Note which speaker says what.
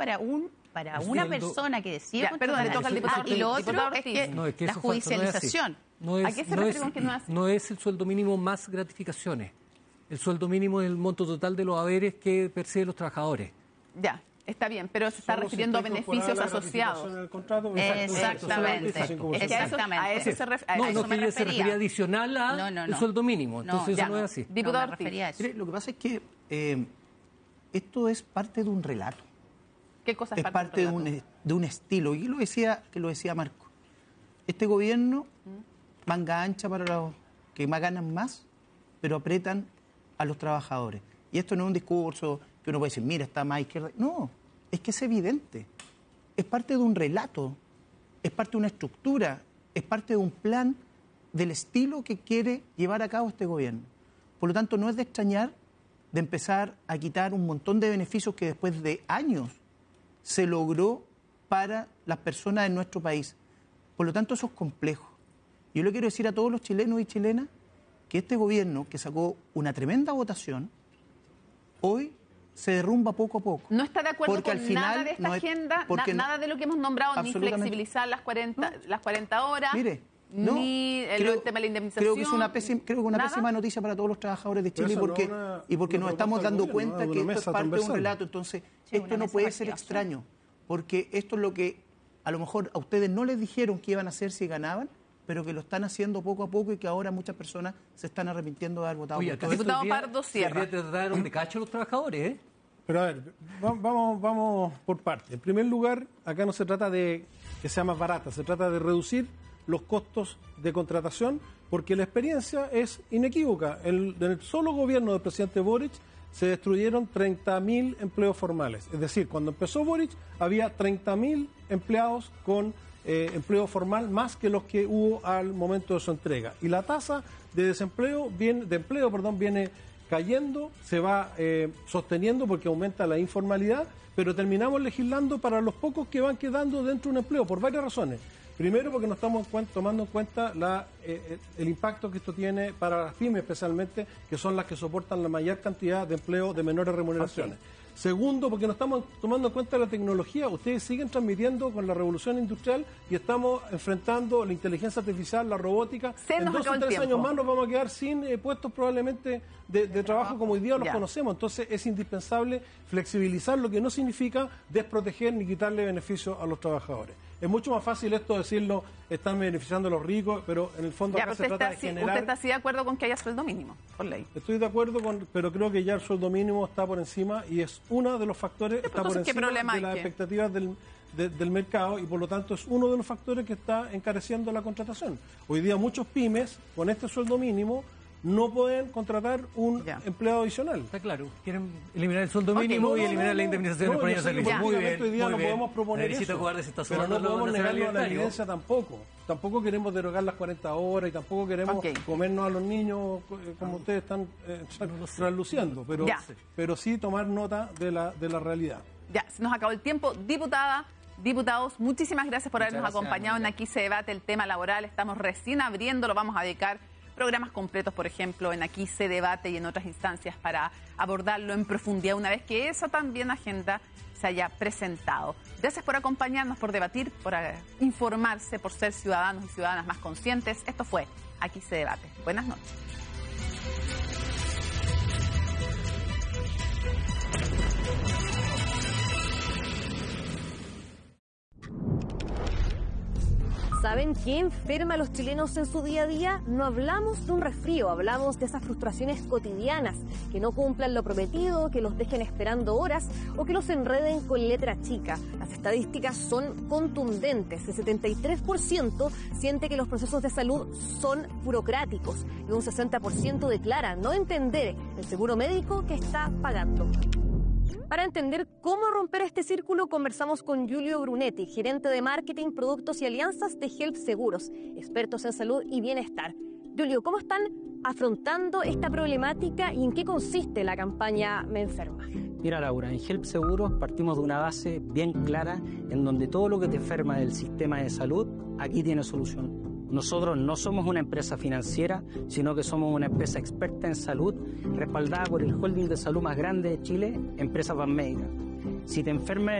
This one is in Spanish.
Speaker 1: para una persona que decide
Speaker 2: perdón, le toca al diputado
Speaker 1: y lo otro
Speaker 2: Ortiz.
Speaker 1: es que la judicialización.
Speaker 2: ¿A qué se refiere con que no es así?
Speaker 3: No es el sueldo mínimo más gratificaciones. El sueldo mínimo es el monto total de los haberes que perciben los trabajadores.
Speaker 2: Ya, está bien, pero se está refiriendo a beneficios asociados.
Speaker 1: Exactamente.
Speaker 2: A eso se refiere.
Speaker 3: No, que ella se refería adicional al sueldo mínimo. Entonces eso no es así.
Speaker 2: Diputado Ortiz.
Speaker 4: Mire, lo que pasa es que esto es parte de un relato.
Speaker 2: ¿Qué cosa
Speaker 4: es parte de un estilo? Y lo decía Marco. Este gobierno, manga ancha para los que más ganan más, pero apretan a los trabajadores. Y esto no es un discurso que uno puede decir, mira, está más izquierda. No, es que es evidente. Es parte de un relato, es parte de una estructura, es parte de un plan del estilo que quiere llevar a cabo este gobierno. Por lo tanto, no es de extrañar de empezar a quitar un montón de beneficios que después de años se logró para las personas en nuestro país. Por lo tanto, eso es complejo. Yo le quiero decir a todos los chilenos y chilenas que este gobierno, que sacó una tremenda votación, hoy se derrumba poco a poco.
Speaker 2: ¿No está de acuerdo
Speaker 4: porque
Speaker 2: con nada de esta agenda, nada de lo que hemos nombrado, ni flexibilizar las 40 horas, ni el tema de la indemnización?
Speaker 4: Creo que es una pésima noticia para todos los trabajadores de Chile porque nos estamos dando cuenta que esto es parte de un relato. Entonces, esto no puede ser extraño, porque esto es lo que a lo mejor a ustedes no les dijeron que iban a hacer si ganaban, pero que lo están haciendo poco a poco y que ahora muchas personas se están arrepintiendo de haber votado.
Speaker 3: Oye,
Speaker 4: por
Speaker 2: Diputado Pardo Sierra.
Speaker 3: Se trataron de cacho a los trabajadores, ¿eh?
Speaker 5: Pero a ver, vamos por partes. En primer lugar, acá no se trata de que sea más barata, se trata de reducir los costos de contratación, porque la experiencia es inequívoca. En el solo gobierno del presidente Boric se destruyeron 30.000 empleos formales. Es decir, cuando empezó Boric había 30.000 empleados con empleo formal más que los que hubo al momento de su entrega. Y la tasa de empleo viene cayendo, se va sosteniendo porque aumenta la informalidad, pero terminamos legislando para los pocos que van quedando dentro de un empleo, por varias razones. Primero, porque no estamos tomando en cuenta el impacto que esto tiene para las pymes, especialmente, que son las que soportan la mayor cantidad de empleo de menores remuneraciones. Okay. Segundo, porque no estamos tomando en cuenta la tecnología. Ustedes siguen transmitiendo con la revolución industrial y estamos enfrentando la inteligencia artificial, la robótica. En 2 o 3 años más nos vamos a quedar sin puestos probablemente de trabajo como hoy día los conocemos. Entonces es indispensable flexibilizar, lo que no significa desproteger ni quitarle beneficios a los trabajadores. Es mucho más fácil esto decirlo, están beneficiando a los ricos, pero en el fondo acá se trata de generar...
Speaker 2: ¿Usted está así de acuerdo con que haya sueldo mínimo, por ley?
Speaker 5: Estoy de acuerdo, pero creo que ya el sueldo mínimo está por encima y es uno de los factores, está por encima de las expectativas del mercado y por lo tanto es uno de los factores que está encareciendo la contratación. Hoy día muchos pymes con este sueldo mínimo no pueden contratar un empleado adicional.
Speaker 3: Está claro, quieren eliminar el sueldo mínimo y eliminar la indemnización por año de servicio.
Speaker 5: Muy bien, hoy día no podemos proponer eso, pero no podemos negarlo a la evidencia tampoco. Tampoco queremos derogar las 40 horas y tampoco queremos comernos a los niños como ustedes están trasluciendo, pero sí tomar nota de la realidad.
Speaker 2: Ya, se nos acabó el tiempo. Diputados, muchísimas gracias por habernos acompañado en Aquí se debate el tema laboral. Estamos recién abriendo, lo vamos a dedicar programas completos, por ejemplo, en Aquí se debate y en otras instancias para abordarlo en profundidad una vez que esa también agenda se haya presentado. Gracias por acompañarnos, por debatir, por informarse, por ser ciudadanos y ciudadanas más conscientes. Esto fue Aquí se debate. Buenas noches.
Speaker 6: ¿Saben qué enferma a los chilenos en su día a día? No hablamos de un resfrío, hablamos de esas frustraciones cotidianas, que no cumplan lo prometido, que los dejen esperando horas o que los enreden con letra chica. Las estadísticas son contundentes. El 73% siente que los procesos de salud son burocráticos y un 60% declara no entender el seguro médico que está pagando. Para entender cómo romper este círculo, conversamos con Giulio Brunetti, gerente de marketing, productos y alianzas de Help Seguros, expertos en salud y bienestar. Giulio, ¿cómo están afrontando esta problemática y en qué consiste la campaña Me Enferma?
Speaker 7: Mira, Laura, en Help Seguros partimos de una base bien clara en donde todo lo que te enferma del sistema de salud, aquí tiene solución. Nosotros no somos una empresa financiera, sino que somos una empresa experta en salud, respaldada por el holding de salud más grande de Chile, Empresa Banmédica. Si te enfermas